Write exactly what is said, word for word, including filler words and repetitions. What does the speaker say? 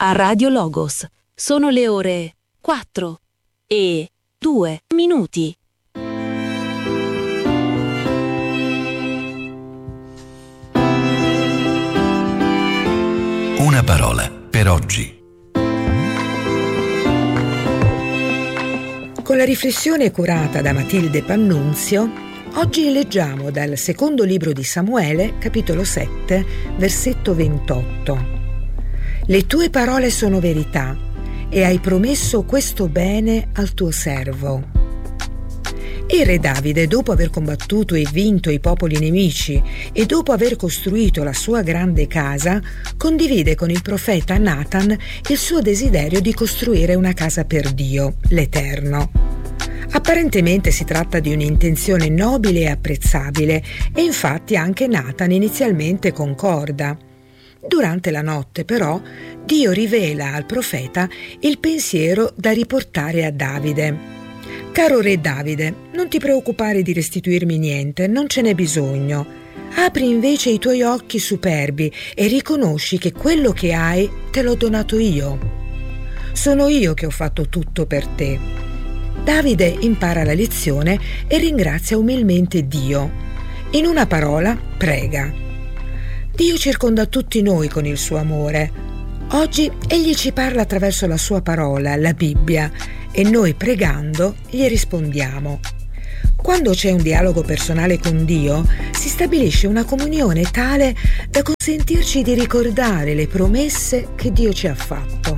a Radio Logos. Sono le ore quattro e due minuti. Una parola per oggi. Con la riflessione curata da Matilde Pannunzio, oggi leggiamo dal secondo libro di Samuele, capitolo sette, versetto ventotto. Le tue parole sono verità e hai promesso questo bene al tuo servo. Il re Davide, dopo aver combattuto e vinto i popoli nemici e dopo aver costruito la sua grande casa, condivide con il profeta Nathan il suo desiderio di costruire una casa per Dio, l'Eterno. Apparentemente si tratta di un'intenzione nobile e apprezzabile, e infatti anche Nathan inizialmente concorda. Durante la notte, però, Dio rivela al profeta il pensiero da riportare a Davide. Caro re Davide, non ti preoccupare di restituirmi niente, non ce n'è bisogno. Apri invece i tuoi occhi superbi e riconosci che quello che hai te l'ho donato io. Sono io che ho fatto tutto per te. Davide impara la lezione e ringrazia umilmente Dio. In una parola, prega. Dio circonda tutti noi con il suo amore. Oggi egli ci parla attraverso la sua parola, la Bibbia, e noi pregando gli rispondiamo. Quando c'è un dialogo personale con Dio, si stabilisce una comunione tale da consentirci di ricordare le promesse che Dio ci ha fatto.